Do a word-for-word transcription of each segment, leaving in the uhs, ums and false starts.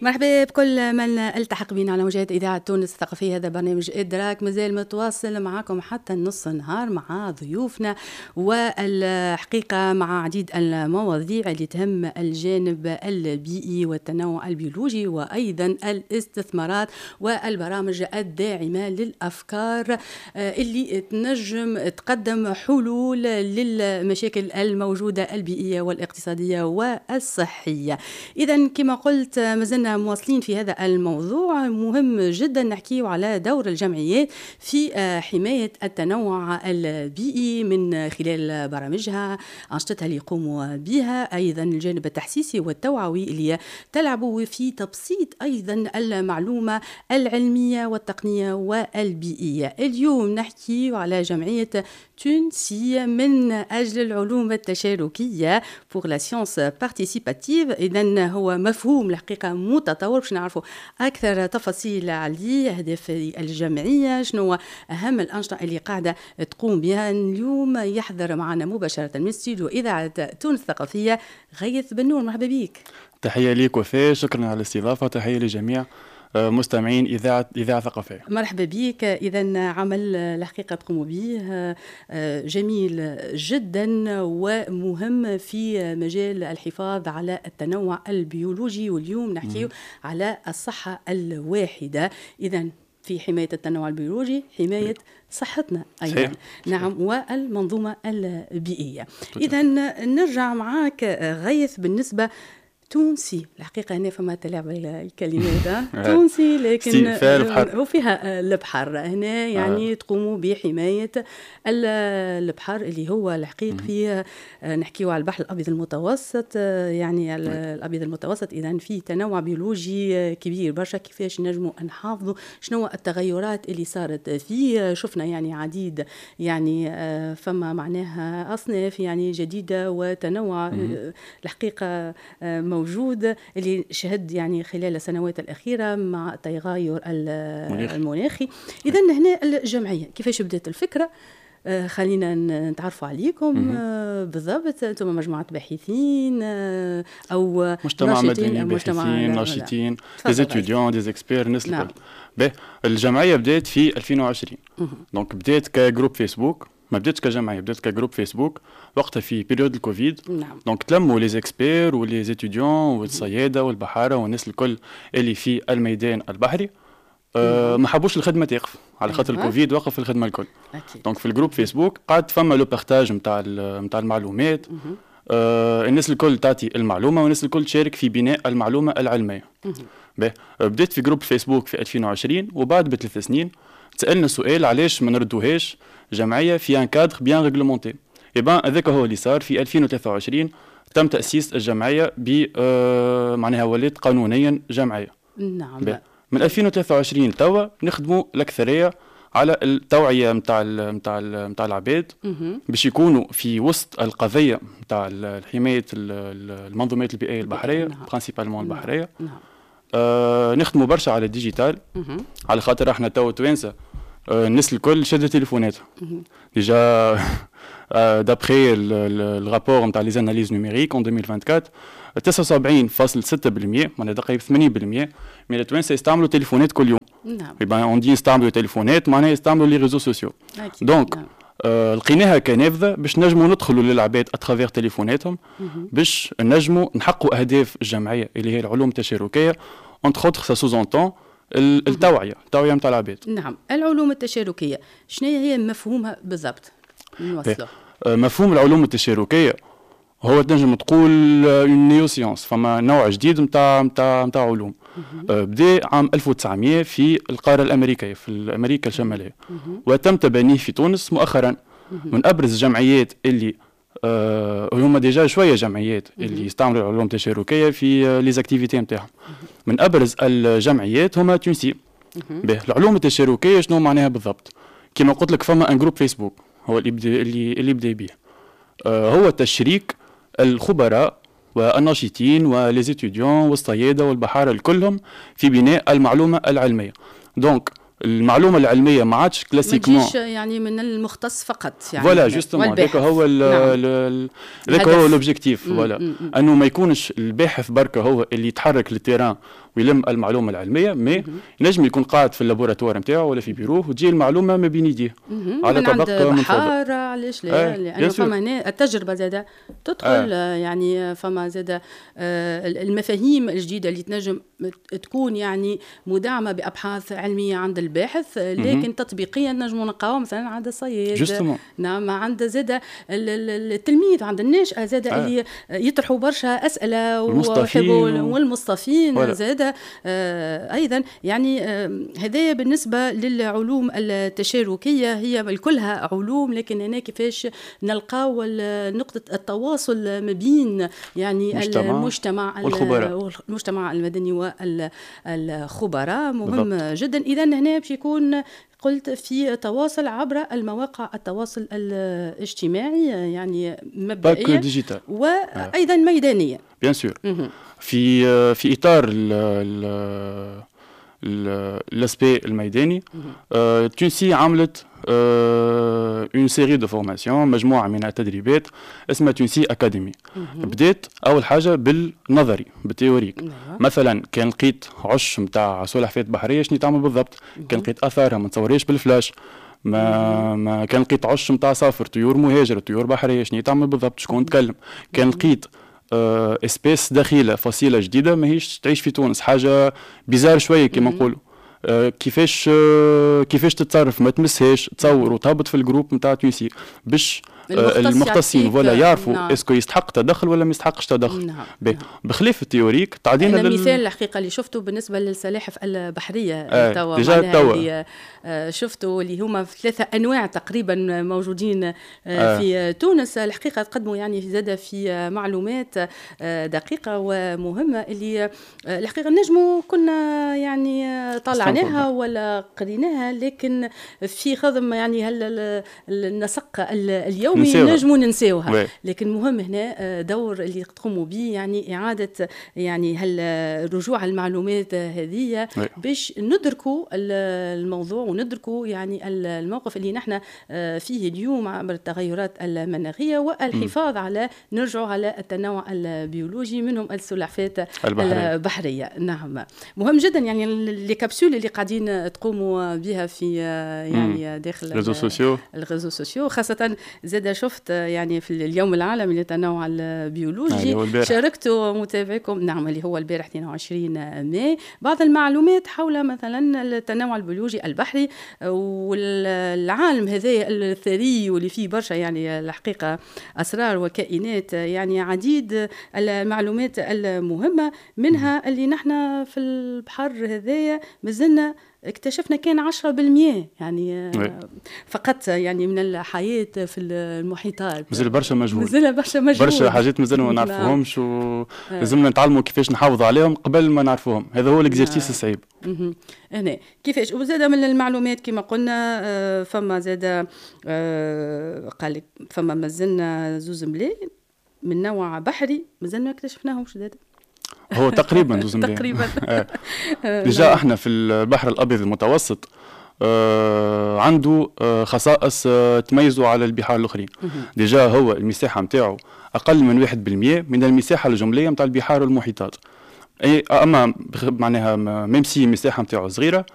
مرحبا بكل من التحق بنا على موجات إذاعة تونس الثقافية. هذا برنامج إدراك مازال متواصل معكم حتى نص النهار مع ضيوفنا، والحقيقة مع عديد المواضيع اللي تهم الجانب البيئي والتنوع البيولوجي، وأيضا الاستثمارات والبرامج الداعمة للأفكار اللي تنجم تقدم حلول للمشاكل الموجودة البيئية والاقتصادية والصحية. إذن كما قلت مازلنا مواصلين في هذا الموضوع. مهم جدا نحكيه على دور الجمعيات في حماية التنوع البيئي من خلال برامجها، أنشطتها اللي يقوموا بها، أيضا الجانب التحسيسي والتوعوي اللي تلعب في تبسيط أيضا المعلومة العلمية والتقنية والبيئية. اليوم نحكي على جمعية تونسية من أجل العلوم التشاركية pour la science participative. إذن هو مفهوم الحقيقة متطور، باش نعرفوا أكثر تفاصيل عليه، أهداف الجمعية، شنو أهم الأنشطة اللي قاعدة تقوم بها. اليوم يحضر معنا مباشرة من استوديو إذاعة تونس الثقافية غيث بن نور. مرحبا بك. تحية ليك وفاء، شكرا على الاستضافة، تحية لجميع مستمعين إذاعة إذاعة ثقافية. مرحبا بك. إذن عمل الحقيقة تقوم به جميل جدا ومهم في مجال الحفاظ على التنوع البيولوجي، واليوم نحكيه على الصحة الواحدة. إذن في حماية التنوع البيولوجي حماية صحتنا أيضا. صحيح. نعم، والمنظومة البيئية. إذن نرجع معك غيث بالنسبة تونسي. الحقيقة هنا فما تلاعب الكلمات تونسي، لكن هو فيها البحر هنا يعني آه. تقوموا بحماية البحر اللي هو الحقيق فيه نحكيه على البحر الأبيض المتوسط، يعني الأبيض المتوسط. إذن فيه تنوع بيولوجي كبير برشا. كيفاش نجموا نحافظوا؟ شنو التغيرات اللي صارت فيه؟ شفنا يعني عديد يعني فما معناها أصناف يعني جديدة وتنوع الحقيقة موجود اللي شهد يعني خلال السنوات الأخيرة مع التغير المناخي. إذن هنا الجمعية كيفاش بدأت الفكرة؟ آه خلينا نتعرفوا عليكم آه بالضبط. أنتم مجموعة باحثين آه أو مجتمع مدني، باحثين ناشطين، دي étudiants دي اكسبير، الناس الكل. باهي الجمعية بدأت في ألفين وعشرين، دونك بدأت كجروب فيسبوك، ما بدأتش كجمعية، بدأت كجروب فيسبوك وقتها في بيريود الكوفيد. نعم. دونك تلموا لي اكسبير ولي étudiants والصيادة والبحارة والناس الكل اللي في الميدان البحري. أه ما حبوش الخدمه تقف على خاطر الكوفيد، وقف الخدمه الكل. دونك في الجروب فيسبوك قاعد فما لو بارتاج نتاع نتاع المعلومات. أه الناس الكل تعطي المعلومه والناس الكل تشارك في بناء المعلومه العلميه. باهي بديت في جروب فيسبوك في ألفين وعشرين، وبعد بثلاث سنين سالنا سؤال علاش ما نردوهاش جمعيه في ان كادر بيان ريغلومونتي. اي بان هذاك هو اللي صار في ألفين وثلاثة وعشرين، تم تاسيس الجمعيه ب أه معناها ولات قانونيا جمعيه. نعم. من ألفين وثلاثة وعشرين توا نخدموا الأكثرية على التوعية متاع متاع متاع العباد باش يكونوا في وسط القضية متاع حماية المنظومات البيئية البحرية، برانسيبالمون البحرية. نعم. آه نخدموا برشا على الديجيتال، على خاطر احنا توا توانسة آه الناس الكل شادة تليفوناتها ديجا. آه دابخي الرابور نتاع لي زاناليز نوميريك en ألفين وأربعة وعشرين تسعة وسبعين فاصلة ستة بالمئة، معناها تقريبا ثمانين بالمئة من التوانسة يستعملوا تليفونات كل يوم. نعم. يبقى اون دي يستعملوا تليفونات معناها يستعملوا لي ريزو سوسيو. دونك نعم. آه لقيناها كنافذة باش نجموا ندخلوا للعباد اترافير تليفوناتهم باش نجموا نحققوا اهداف الجمعية اللي هي العلوم التشاركية. انتر اوتر سا سوزونتون التوعية، التوعية نتاع العباد. نعم. العلوم التشاركية شنو هي مفهومها بالضبط؟ نوصله. آه مفهوم العلوم التشاركية هو تنجم تقول اون نيو سيونس، فما نوع جديد نتاع نتاع نتاع علوم. أه بدا عام ألف وتسعمئة في القاره الامريكيه، في امريكا الشماليه، وتم تبنيه في تونس مؤخرا. من ابرز الجمعيات اللي أه هما ديجا شويه جمعيات اللي يستعملوا العلوم التشاركيه في لي زاكتيفيتي نتاعهم. من ابرز الجمعيات هما تونسي. به العلوم التشاركيه شنو معناها بالضبط؟ كما قلت لك فما ان جروب فيسبوك هو اللي بدا اللي اللي بدا به. أه هو تشريك الخبراء والناشطين وليزيتيديون والصيادة والبحارة كلهم في بناء المعلومة العلمية. دونك المعلومه العلميه ما عادش كلاسيكمون، ما تجيش يعني من المختص فقط يعني. فوالا جوستومون هذاك هو هذاك هو الاوبجيكتيف، فوالا انه ما يكونش الباحث بركه هو اللي يتحرك للتيران ويلم المعلومه العلميه، مي ينجم يكون قاعد في اللابوراتوار نتاعو ولا في بيروه وتجي المعلومه ما بين يديه على طبق من بحار. علاش لا؟ آه لانه فما هنا التجربه زاده تدخل آه. يعني فما زاده آه المفاهيم الجديده اللي تنجم تكون يعني مدعمه بابحاث علميه عند الباحث، لكن تطبيقيا نجموا نلقاو مثلا عند الصياد، نعم عند زاده التلميذ، عند الناشئه زاده آه. اللي يطرحوا برشا اسئله والمصطفين والمصطفين زاده آه ايضا يعني آه هذايا بالنسبه للعلوم التشاركيه، هي كلها علوم، لكن هنا كيفاش نلقاو نقطه التواصل ما بين يعني المجتمع, المجتمع والخبراء، المجتمع المدني والخبراء مهم بالضبط. جدا. اذا هنا باش يكون قلت في تواصل عبر المواقع التواصل الاجتماعي يعني مبدئيا وايضا آه. ميدانيا بيان سور. في في اطار الاسبي الميداني آه، تونسي عملت اون سيري دو فورماسيون، مجموعه من التدريبات اسمها تونسي اكاديمي. بدات اول حاجه بالنظري بالتيوريك، مثلا كان لقيت عش نتاع سلحفاه بحريه شنو تعمل بالضبط، كان لقيت اثارها ما تصوريش بالفلاش، ما ما كان لقيت عش نتاع صافر طيور مهاجره طيور بحريه شنو تعمل بالضبط، شكون تكلم، كان لقيت آه اسبيس دخيله فصيله جديده ماهيش تعيش في تونس، حاجه بيزار شويه كما نقولوا، آه كيفاش آه كيفاش تتصرف، ما تمسهاش، تصور وتهبط في الجروب نتاع تونسي باش آه المختصين ولا يعرفوا نعم. اسكو يستحق تدخل ولا ما يستحقش تدخل. نعم. نعم. بخلاف التيوريك تعدينا لل... مثال الحقيقه اللي شفته بالنسبه للسلاحف البحريه آه توا اللي آه شفته اللي هما في ثلاثه انواع تقريبا موجودين آه آه. في تونس، الحقيقه تقدموا يعني زاده في معلومات آه دقيقه ومهمه اللي آه الحقيقه نجموا كنا يعني طلعناها ولا قريناها، لكن في خضم يعني هل النسق اليوم نجموا ننساوها، لكن مهم هنا دور اللي تقوموا به يعني إعادة يعني هل رجوع المعلومات هذه باش ندركوا الموضوع وندركوا يعني الموقف اللي نحن فيه اليوم عبر التغيرات المناخية والحفاظ على نرجعوا على التنوع البيولوجي منهم السلحفات البحرية. البحرية. نعم مهم جدا يعني الكبسول اللي قاعدين تقوموا بها في يعني داخل الريزو سوسيو الريزو سوسيو، خاصة زاد شفت يعني في اليوم العالمي للتنوع البيولوجي شاركتوا متابعكم نعم اللي هو البارح اثنين وعشرين ماي بعض المعلومات حول مثلا التنوع البيولوجي البحري والعالم هذا الثري واللي فيه برشا يعني الحقيقة أسرار وكائنات، يعني عديد المعلومات المهمة منها اللي نحن في البحر هذايا مازلنا اكتشفنا كان عشرة بالمئة يعني فقط يعني من الحياة في المحيطات، مازال برشا مجهول، مازال برشا مجهول، برشا حاجات مازال ما نعرفوهمش ولازمنا نتعلموا كيفاش نحافظوا عليهم قبل ما نعرفوهم، هذا هو الاكزرسيس الصعيب. هنا كيفاش وزاد من المعلومات كما قلنا فما زاد قال فما مازلنا زوز ملاي من نوع بحري مازال ما اكتشفناهمش زاد هو تقريبا زوز ملايين تقريبا. ديجا احنا في البحر الابيض المتوسط آه عنده آه خصائص آه تميزوا على البحار الاخرين. ديجا هو المساحه نتاعو اقل من واحد بالمئة من المساحه الجمليه نتاع البحار والمحيطات، اي اما معناها ميم سي المساحه نتاعو صغيره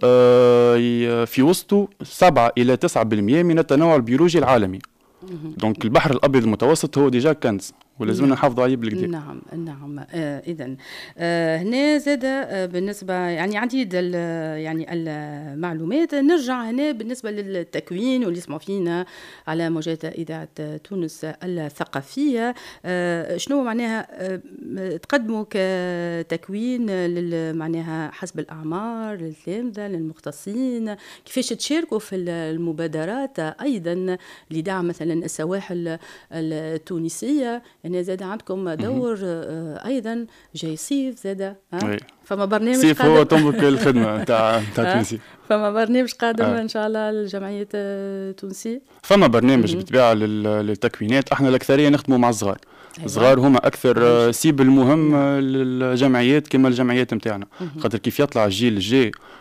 آه في وسطه سبعة الى تسعة بالمئة من التنوع البيولوجي العالمي. دونك البحر الابيض المتوسط هو ديجا كنز ولازم نعم. نحافظوا عليه بالكدا. نعم نعم آه اذا آه هنا زاد آه بالنسبه يعني عديد يعني المعلومات. نرجع هنا بالنسبه للتكوين واللي يسمعوا فينا على موجات اذاعه تونس الثقافيه، آه شنو معناها آه تقدموا كتكوين معناها حسب الاعمار للتلامذه للمختصين، كيفاش تشاركوا في المبادرات ايضا لدعم مثلا السواحل التونسيه. يعني زاد عندكم دور آه ايضا جاي صيف زاد فما برنامج صيف هو تنبك الخدمه تاع تاع تونسي، فما برنامج قادم آه. ان شاء الله للجمعيه التونسيه، فما برنامج بالطبيعه للتكوينات. احنا الاكثريه نخدموا مع الصغار. الصغار هما اكثر سيب المهم للجمعيات كما الجمعيات نتاعنا، خاطر كيف يطلع الجيل الجاي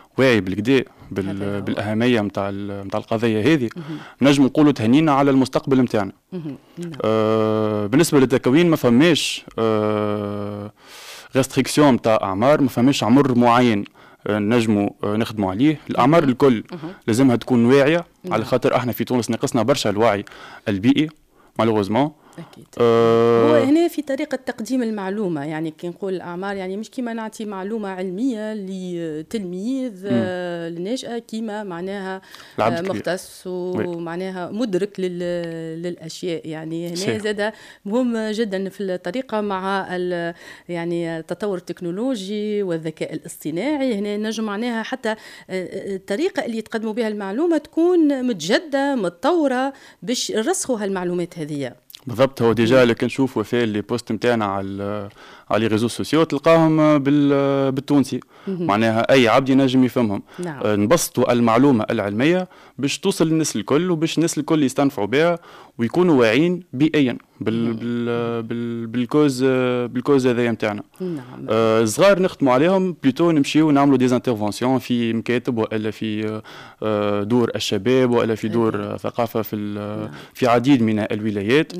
واعي بالكدا بال... بالاهميه نتاع نتاع القضيه هذه، نجم نقولوا تهنينا على المستقبل نتاعنا. آه بالنسبه للتكوين ما فماش آه ريستريكسيون نتاع اعمار، ما فماش عمر معين نجموا نخدموا عليه. الاعمار الكل لازمها تكون واعيه، على خاطر احنا في تونس ناقصنا برشا الوعي البيئي مالوغوزمون. أكيد. أه هو هنا في طريقة تقديم المعلومة، يعني كي نقول الأعمار يعني مش كيما نعطي معلومة علمية لتلميذ آه لناشئة كيما معناها آه مختص ومعناها مدرك للأشياء. يعني هنا زاد مهم جدا في الطريقة مع يعني التطور التكنولوجي والذكاء الاصطناعي. هنا نجم معناها حتى الطريقة اللي يتقدموا بها المعلومة تكون متجدة متطورة باش نرسخوا هالمعلومات هذه. بالضبط. هو ديجا اللي كنشوفوا في لي بوست نتاعنا على على ريزو سوسيو تلقاهم بالتونسي، معناها اي عبد ينجم يفهمهم. نعم. نبسطوا المعلومه العلميه باش توصل للناس الكل، وباش الناس الكل يستنفعوا بها ويكونوا واعيين بيئيا بال بال بال بالكوز بالكوز هذايا نتاعنا. نعم. آه صغار نخدموا عليهم بلوتو، نمشيو نعملوا دي انترفونسيون في مكاتب والا في آه دور الشباب والا في دور ثقافه في نعم. في عديد من الولايات.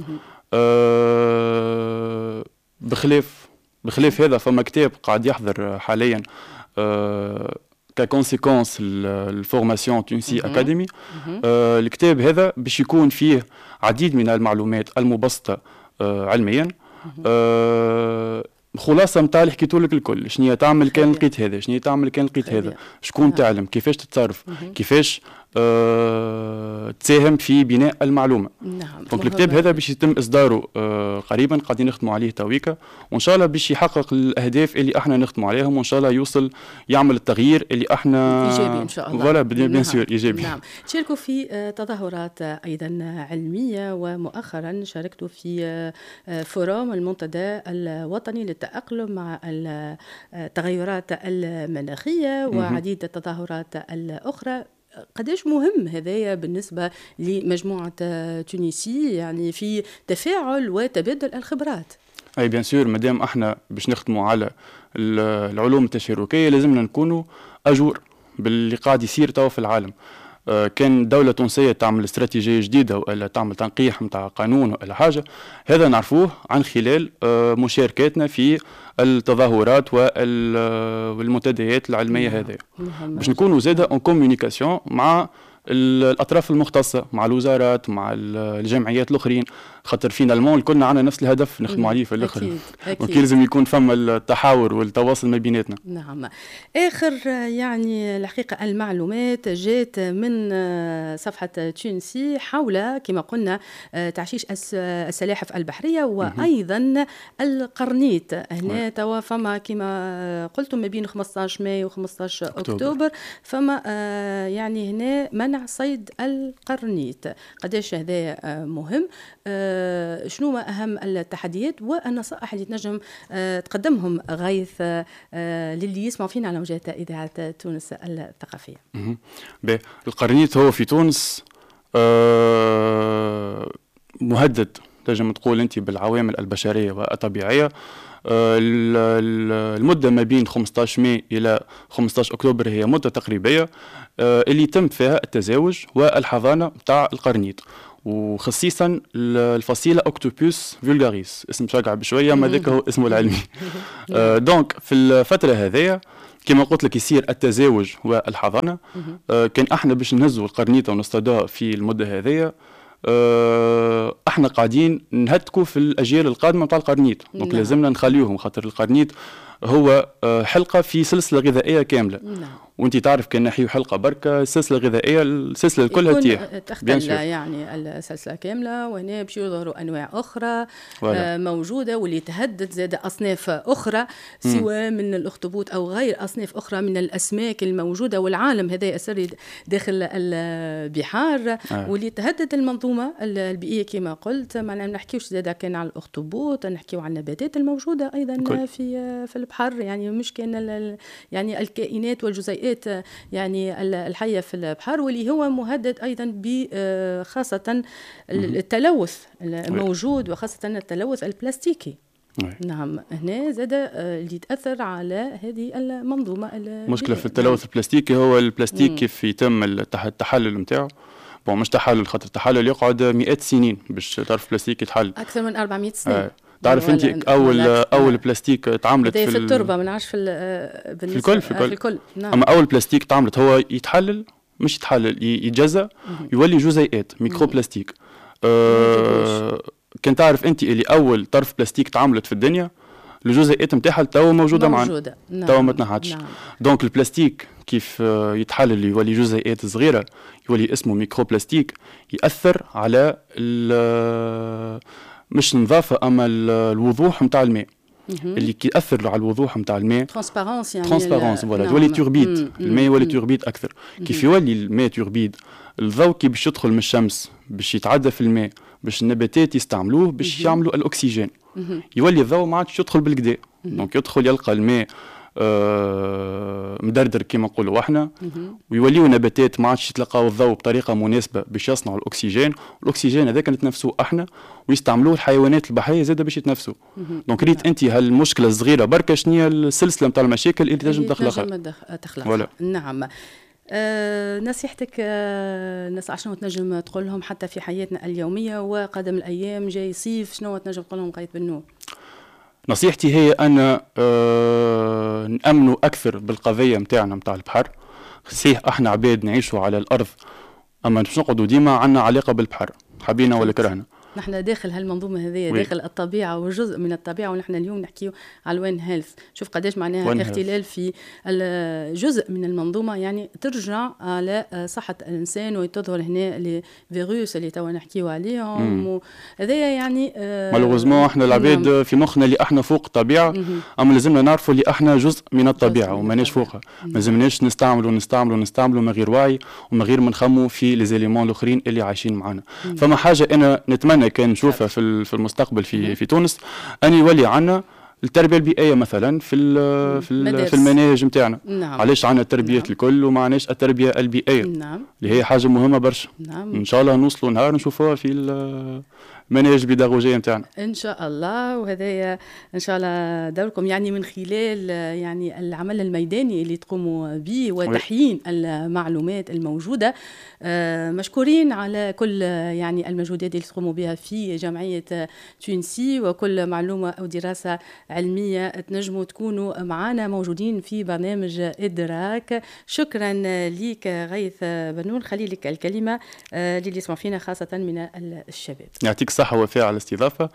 آه بخلاف بخلاف هذا فما كتاب قاعد يحضر حاليا آه ككونسيكونس الفورماسيون تونسي اكاديمي. آه الكتاب هذا باش يكون فيه عديد من المعلومات المبسطه آه علميا. آه خلاصه نتاع اللي حكيتو لك الكل، شنو تعمل كان لقيت هذا، شنو تعمل كان لقيت هذا، شكون تعلم، كيفاش تتصرف، كيفاش أه تساهم في بناء المعلومه. نعم. دونك الكتاب هذا باش يتم اصداره أه قريبا، قاعدين نخدموا عليه تويكا، وان شاء الله باش يحقق الاهداف اللي احنا نخدموا عليهم، وان شاء الله يوصل يعمل التغيير اللي احنا ايجابي ان شاء الله. فوالا بيان سور ايجابي. نعم. تشاركوا في تظاهرات ايضا علميه، ومؤخرا شاركتوا في فورум المنتدى الوطني للتاقلم مع التغيرات المناخيه وعديد التظاهرات الاخرى. قداش مهم هذايا بالنسبة لمجموعة تونسي يعني في تفاعل وتبادل الخبرات؟ اي بيان سور، مادام احنا باش نخدموا على العلوم التشاركية لازمنا نكونوا اجور باللي قاعد يصير توا في العالم. كان دولة تونسية تعمل استراتيجية جديدة ولا تعمل تنقيح متاع قانون ولا حاجة، هذا نعرفوه عن خلال مشاركاتنا في التظاهرات والمنتديات العلمية. هذه باش نكونوا زادة اون كوميونيكاسيون مع الاطراف المختصه، مع الوزارات، مع الجمعيات الاخرين، خاطر فينالمون الكلنا عندنا نفس الهدف نخدموا عليه في الاخر. اكيد اكيد لازم يكون فما التحاور والتواصل ما بيناتنا. نعم. اخر يعني الحقيقه المعلومات جات من صفحه تونسي حول كما قلنا تعشيش السلاحف البحريه وايضا القرنيط. هنا توا فما كما قلتم ما بين خمسطاش مايو و خمسطاش اكتوبر فما يعني هنا منع صيد القرنيط. قداش هذا مهم؟ شنو اهم التحديات والنصائح اللي تنجم تقدمهم غيث للي يسمعوا فينا على موجات اذاعه تونس الثقافيه؟ القرنيط هو في تونس مهدد، تنجم تقول انت بالعوامل البشريه والطبيعيه. المدة ما بين خمسطاش ماي إلى خمسطاش أكتوبر هي مدة تقريبية اللي يتم فيها التزاوج والحضانة بتاع القرنيط، وخصيصا الفصيلة أكتوبوس فولغاريس، اسم شجع بشوية ما ذاك هو اسمه العلمي. دونك في الفترة هذية كما قلت لك يصير التزاوج والحضانة. كان احنا باش نهزوا القرنيطة ونصطادوها في المدة هذية، احنا قاعدين نهتكوا في الاجيال القادمه نتاع القرنيط. دونك لازمنا نخليوهم، خاطر القرنيط هو حلقه في سلسله غذائيه كامله. نعم. وانت تعرف كان نحيو حلقه بركه السلسله الغذائيه السلسله كلها تيح تختل يعني السلسله كامله، وهنا باش يظهروا انواع اخرى ولا. موجوده واللي تهدد زاد اصناف اخرى سواء من الاخطبوط او غير اصناف اخرى من الاسماك الموجوده، والعالم هذا يسري داخل البحار آه. واللي تهدد المنظومه البيئيه كما قلت. ما نحكيوش زاد كان على الاخطبوط، نحكيو على النباتات الموجوده ايضا كل. في في البحر، يعني مش كان يعني الكائنات والجزيئات يعني الحية في البحر، واللي هو مهدد أيضا بخاصة التلوث الموجود وخاصة التلوث البلاستيكي. نعم. هنا زاد اللي تأثر على هذه المنظومة. مشكلة في التلوث البلاستيكي هو البلاستيك كيف يتم التحلل نتاعو. بون مش تحلل، خاطر التحلل يقعد مئات سنين باش تعرف البلاستيك يتحلل أكثر من أربعمئة سنة. آه. تعرف انت اول اول بلاستيك تعملت في, في التربه ما نعرفش في في الكل في الكل, في الكل. نعم. اما اول بلاستيك تعملت هو يتحلل، مش يتحلل يتجزأ يولي جزيئات ميكرو بلاستيك. آه كان تعرف انت اللي اول طرف بلاستيك تعملت في الدنيا الجزيئات نتاعها توا موجوده معنا، نعم. توا ما تنحتش. نعم. دونك البلاستيك كيف يتحلل يولي جزيئات صغيره يولي اسمه ميكرو بلاستيك، ياثر على مش النظافه اما الوضوح نتاع الماء اللي كيأثر على الوضوح نتاع الماء. ترانسبارونس يعني ترانسبارونس فوالا تولي توربيد الماء يولي توربيد اكثر. كيف يولي الماء توربيد الضوء كي باش يدخل من الشمس باش يتعدى في الماء باش النباتات يستعملوه باش يعملوا الاكسجين، يولي الضوء ما عادش يدخل بالكدا. دونك يدخل يلقى الماء آه مدردر كما نقولوا احنا، ويوليو نباتات ما عادش يتلقاو الضوء بطريقه مناسبه باش يصنعوا الاكسجين، والاكسجين هذاك نتنفسوه احنا ويستعملوه الحيوانات البحريه زاده باش يتنفسوا. دونك ريت انت هالمشكله الصغيره بركه شنو هي السلسله نتاع المشاكل اللي تنجم تخلقها. تخلقها. نعم. أه نصيحتك أه ناس شنو تنجم تقول لهم حتى في حياتنا اليوميه وقدم الايام جاي صيف، شنو تنجم تقول لهم قايد بنور؟ نصيحتي هي أن أه نأمنوا أكثر بالقضية متاعنا متاع البحر. صحيح احنا عباد نعيشوا على الأرض، أما مش نقعدوا ديما عنا علاقة بالبحر حبينا ولا كرهنا. نحن داخل هالمنظومه هذه داخل الطبيعه وجزء من الطبيعه، ونحن اليوم نحكيو على الوين هيلث. شوف قداش معناها اختلال في جزء من المنظومه، يعني ترجع على صحه الانسان وتظهر هنا لي فيروس اللي توا نحكيو عليهم. هذايا يعني مالوغوزمون احنا العباد في مخنا اللي احنا فوق الطبيعه، اما لازمنا نعرفوا اللي احنا جزء من الطبيعه وماناش فوقها. ما لازمناش نستعملوا نستعملوا نستعملوا من غير وعي ومن غير ما نخموا في لي زيليمون الاخرين اللي عايشين معنا. فما حاجه انا نتمنى كان نشوفها في في المستقبل في في تونس، ان يولي عنا التربيه البيئيه مثلا في في, في المناهج نتاعنا. نعم. علاش عنا تربيه نعم. الكل وما عناش التربيه البيئيه؟ نعم. اللي هي حاجه مهمه برشا. نعم. ان شاء الله نوصلوا نهار نشوفوها في المناهج البيداغوجيه نتاعنا ان شاء الله. وهذايا ان شاء الله دوركم يعني من خلال يعني العمل الميداني اللي تقوموا به وتحيين المعلومات الموجوده. مشكورين على كل يعني المجهودات اللي تقوموا بها في جمعيه تونسي، وكل معلومه او دراسه علميه تنجموا تكونوا معنا موجودين في برنامج إدراك. شكرا لك غيث بنون، خليلك الكلمه للي يسمعوا فينا خاصه من الشباب. يعطيك الصحه وفاء على الاستضافه.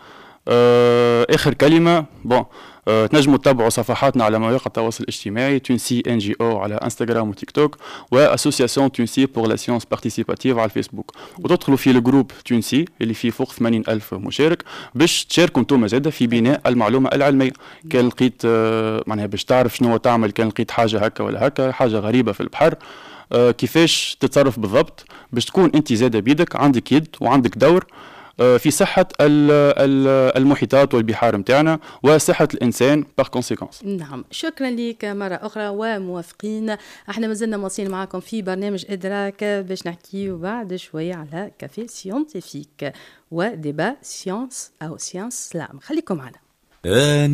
اخر كلمه بون أه تنجموا تتابعوا صفحاتنا على مواقع التواصل الاجتماعي تونسي ان جي او على انستغرام وتيك توك، واسوسياسيون تونسي بور لا سيونس بارتيسيباتيف على الفيسبوك، وتدخلوا في الجروب تونسي اللي فيه فوق ثمانين ألف مشارك باش تشاركوا انتم زاده في بناء المعلومه العلميه. كان لقيت أه معناها باش تعرف شنو تعمل، كان لقيت حاجه هكا ولا هكا حاجه غريبه في البحر أه كيفاش تتصرف بالضبط باش تكون انت زاده بيدك عندك يد وعندك دور في صحة المحيطات والبحار متاعنا وصحة الإنسان باغ كونسيكونس. نعم، شكرا لك مرة أخرى وموافقين. احنا مازلنا مواصلين معكم في برنامج إدراك باش نحكيو بعد شوية على كافي سيونتيفيك وديبا سيونس أو سيونس سلام. خليكم معنا.